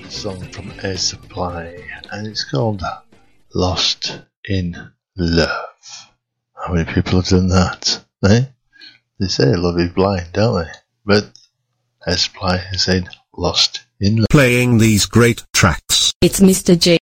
song from Air Supply, and it's called Lost in Love. How many people have done that? Eh? They say love is blind, don't they? But Air Supply has said Lost in Love. Playing these great tracks. It's Mr. J.